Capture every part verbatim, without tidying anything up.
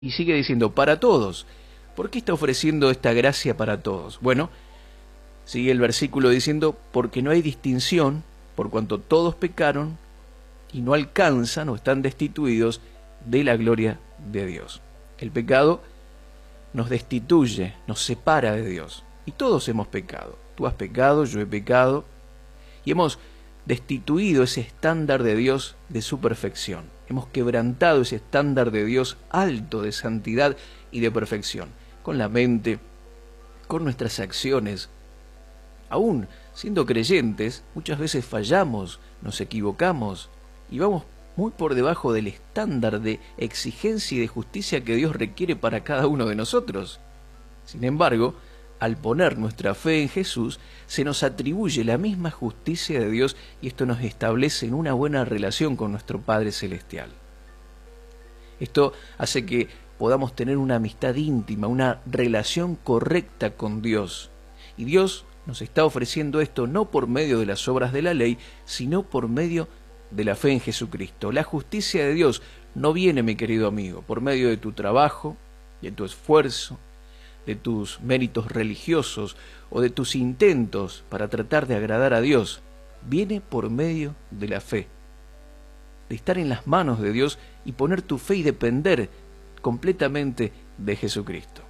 Y sigue diciendo, para todos. ¿Por qué está ofreciendo esta gracia para todos? Bueno, sigue el versículo diciendo, porque no hay distinción, por cuanto todos pecaron y no alcanzan o están destituidos de la gloria de Dios. El pecado nos destituye, nos separa de Dios. Y todos hemos pecado. Tú has pecado, yo he pecado. Y hemos destituido ese estándar de Dios de su perfección. Hemos quebrantado ese estándar de Dios alto de santidad y de perfección. Con la mente, con nuestras acciones. Aún siendo creyentes, muchas veces fallamos, nos equivocamos y vamos muy por debajo del estándar de exigencia y de justicia que Dios requiere para cada uno de nosotros. Sin embargo, al poner nuestra fe en Jesús, se nos atribuye la misma justicia de Dios y esto nos establece en una buena relación con nuestro Padre Celestial. Esto hace que podamos tener una amistad íntima, una relación correcta con Dios. Y Dios nos está ofreciendo esto no por medio de las obras de la ley, sino por medio de la fe en Jesucristo. La justicia de Dios no viene, mi querido amigo, por medio de tu trabajo, de tu esfuerzo, de tus méritos religiosos o de tus intentos para tratar de agradar a Dios. Viene por medio de la fe, de estar en las manos de Dios y poner tu fe y depender completamente de Jesucristo.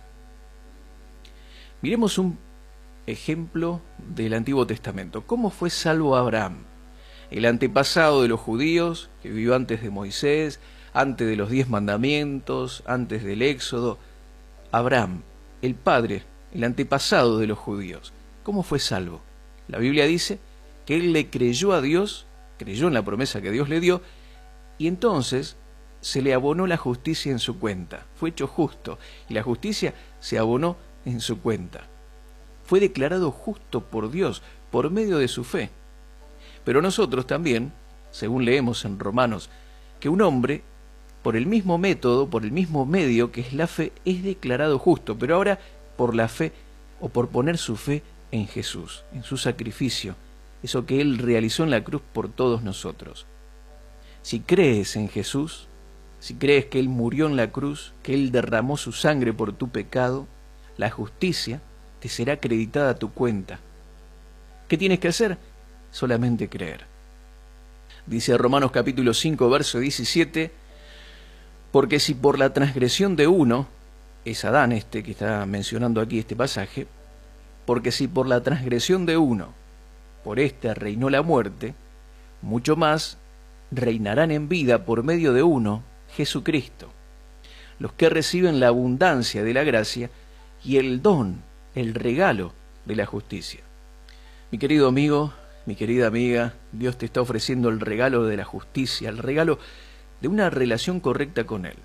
Miremos un ejemplo del Antiguo Testamento. ¿Cómo fue salvo Abraham? El antepasado de los judíos, que vivió antes de Moisés, antes de los diez mandamientos, antes del Éxodo. Abraham, el padre, el antepasado de los judíos. ¿Cómo fue salvo? La Biblia dice que él le creyó a Dios, creyó en la promesa que Dios le dio, y entonces se le abonó la justicia en su cuenta. Fue hecho justo, y la justicia se abonó en su cuenta. Fue declarado justo por Dios, por medio de su fe. Pero nosotros también, según leemos en Romanos, que un hombre, por el mismo método, por el mismo medio que es la fe, es declarado justo, pero ahora por la fe o por poner su fe en Jesús, en su sacrificio, eso que Él realizó en la cruz por todos nosotros. Si crees en Jesús, si crees que Él murió en la cruz, que Él derramó su sangre por tu pecado, la justicia te será acreditada a tu cuenta. ¿Qué tienes que hacer? Solamente creer. Dice Romanos capítulo cinco, verso diecisiete, porque si por la transgresión de uno, es Adán este que está mencionando aquí este pasaje, porque si por la transgresión de uno, por éste reinó la muerte, mucho más reinarán en vida por medio de uno, Jesucristo, los que reciben la abundancia de la gracia y el don, el regalo de la justicia. Mi querido amigo, mi querida amiga, Dios te está ofreciendo el regalo de la justicia, el regalo de una relación correcta con Él.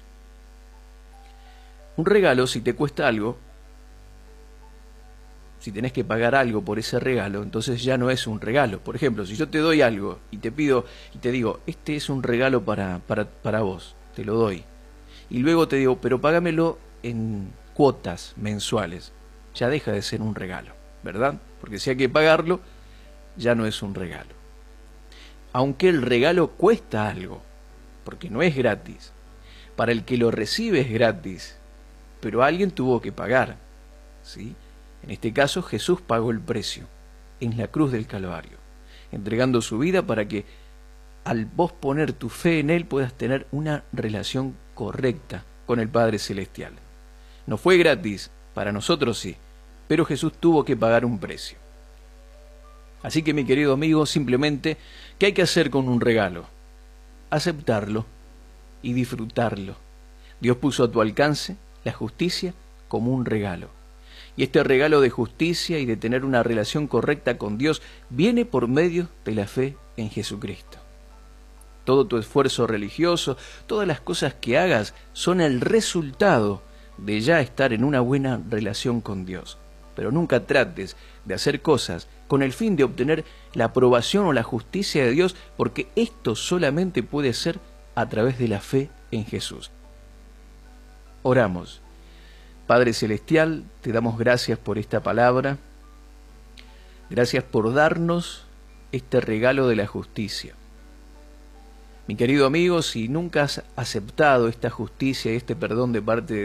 Un regalo, si te cuesta algo, si tenés que pagar algo por ese regalo, entonces ya no es un regalo. Por ejemplo, si yo te doy algo y te pido y te digo, este es un regalo para, para, para vos, te lo doy. Y luego te digo, pero págamelo en cuotas mensuales. Ya deja de ser un regalo, ¿verdad? Porque si hay que pagarlo, ya no es un regalo. Aunque el regalo cuesta algo, porque no es gratis. Para el que lo recibe es gratis, pero alguien tuvo que pagar, ¿sí? En este caso Jesús pagó el precio en la cruz del Calvario, entregando su vida para que al vos poner tu fe en Él puedas tener una relación correcta con el Padre Celestial. No fue gratis, para nosotros sí, pero Jesús tuvo que pagar un precio. Así que mi querido amigo, simplemente, ¿qué hay que hacer con un regalo? Aceptarlo y disfrutarlo. Dios puso a tu alcance la justicia como un regalo. Y este regalo de justicia y de tener una relación correcta con Dios viene por medio de la fe en Jesucristo. Todo tu esfuerzo religioso, todas las cosas que hagas son el resultado de ya estar en una buena relación con Dios. Pero nunca trates de hacer cosas con el fin de obtener la aprobación o la justicia de Dios, porque esto solamente puede ser a través de la fe en Jesús. Oramos. Padre Celestial, te damos gracias por esta palabra. Gracias por darnos este regalo de la justicia. Mi querido amigo, si nunca has aceptado esta justicia y este perdón de parte de